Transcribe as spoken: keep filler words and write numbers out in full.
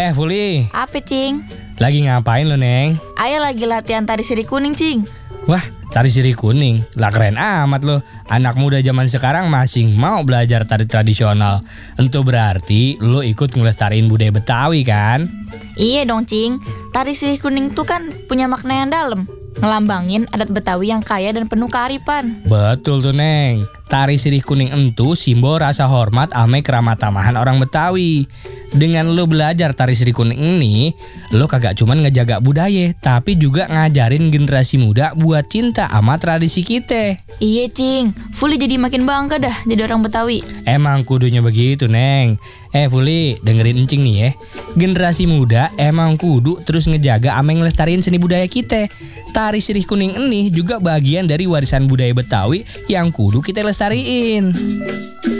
Eh, Fuli. Apa, Cing? Lagi ngapain lo, Neng? Ayah lagi latihan tari sirih kuning, Cing. Wah, tari sirih kuning. Lah keren amat lo. Anak muda zaman sekarang masih mau belajar tari tradisional. Itu berarti lo ikut ngelestariin budaya Betawi kan? Iya dong, Cing. Tari sirih kuning tuh kan punya makna yang dalam. Ngelambangin adat Betawi yang kaya dan penuh kearifan. Betul tuh, Neng. Tari sirih kuning entu simbol rasa hormat ame keramat tamahan orang Betawi. Dengan lo belajar tari sirih kuning ini, lo kagak cuman ngejaga budaya, tapi juga ngajarin generasi muda buat cinta sama tradisi kita. Iya, Cing. Fuli jadi makin bangga dah jadi orang Betawi. Emang kudunya begitu, Neng. Eh, Fuli, dengerin encing nih ya. Generasi muda emang kudu terus ngejaga ame ngelestariin seni budaya kita. Tari sirih kuning ini juga bagian dari warisan budaya Betawi yang kudu kita lestariin.